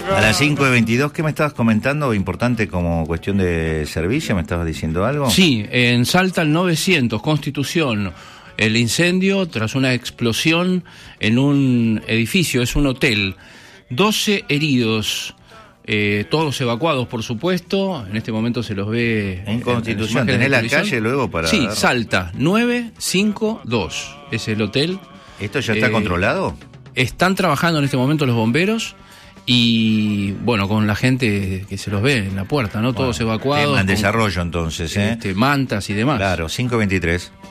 A las 5:22, ¿qué me estabas comentando? Importante como cuestión de servicio, ¿me estabas diciendo algo? Sí, en Salta el 900, Constitución, el incendio tras una explosión en un edificio, es un hotel, 12 heridos, todos evacuados por supuesto, en este momento se los ve en Constitución, ¿tenés la calle luego para...? Sí, Salta, 952, es el hotel. ¿Esto ya está controlado? Están trabajando en este momento los bomberos y, bueno, con la gente que se los ve en la puerta, ¿no? Todos evacuados. En desarrollo entonces, mantas y demás. Claro, 5:23.